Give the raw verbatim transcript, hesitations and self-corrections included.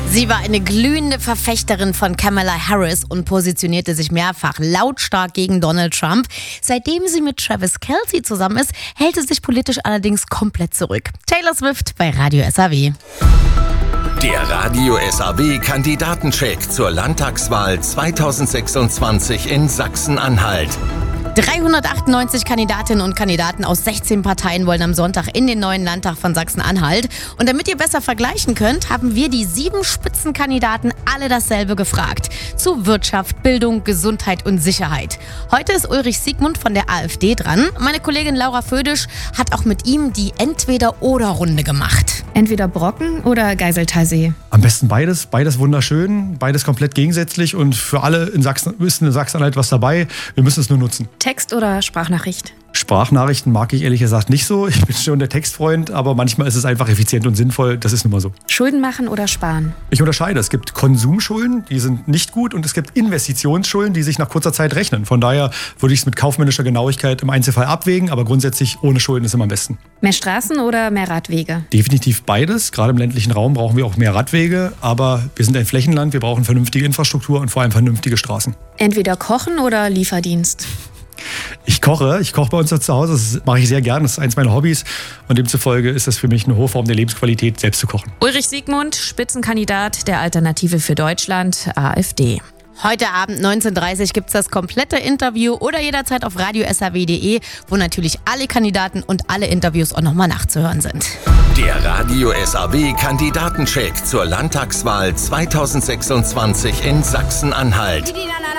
Sie war eine glühende Verfechterin von Kamala Harris und positionierte sich mehrfach lautstark gegen Donald Trump. Seitdem sie mit Travis Kelce zusammen ist, hält sie sich politisch allerdings komplett zurück. Taylor Swift bei Radio S A W. Der Radio S A W-Kandidatencheck zur Landtagswahl zweitausendsechsundzwanzig in Sachsen-Anhalt. dreihundertachtundneunzig Kandidatinnen und Kandidaten aus sechzehn Parteien wollen am Sonntag in den neuen Landtag von Sachsen-Anhalt. Und damit ihr besser vergleichen könnt, haben wir die sieben Spitzenkandidaten alle dasselbe gefragt. Zu Wirtschaft, Bildung, Gesundheit und Sicherheit. Heute ist Ulrich Siegmund von der AfD dran. Meine Kollegin Laura Födisch hat auch mit ihm die Entweder-oder-Runde gemacht. Entweder Brocken oder Geiseltalsee? Am besten beides. Beides wunderschön, beides komplett gegensätzlich und für alle in Sachsen ist in Sachsen-Anhalt was dabei. Wir müssen es nur nutzen. Text oder Sprachnachricht? Sprachnachrichten mag ich ehrlich gesagt nicht so. Ich bin schon der Textfreund, aber manchmal ist es einfach effizient und sinnvoll. Das ist nun mal so. Schulden machen oder sparen? Ich unterscheide. Es gibt Konsumschulden, die sind nicht gut, und es gibt Investitionsschulden, die sich nach kurzer Zeit rechnen. Von daher würde ich es mit kaufmännischer Genauigkeit im Einzelfall abwägen, aber grundsätzlich ohne Schulden ist immer am besten. Mehr Straßen oder mehr Radwege? Definitiv beides. Gerade im ländlichen Raum brauchen wir auch mehr Radwege, aber wir sind ein Flächenland, wir brauchen vernünftige Infrastruktur und vor allem vernünftige Straßen. Entweder kochen oder Lieferdienst? Ich koche. Ich koche bei uns zu Hause. Das mache ich sehr gern. Das ist eins meiner Hobbys. Und demzufolge ist es für mich eine hohe Form der Lebensqualität, selbst zu kochen. Ulrich Siegmund, Spitzenkandidat der Alternative für Deutschland, AfD. Heute Abend neunzehn Uhr dreißig gibt es das komplette Interview oder jederzeit auf radio s a w punkt de, wo natürlich alle Kandidaten und alle Interviews auch nochmal nachzuhören sind. Der Radio S A W-Kandidatencheck zur Landtagswahl zweitausendsechsundzwanzig in Sachsen-Anhalt.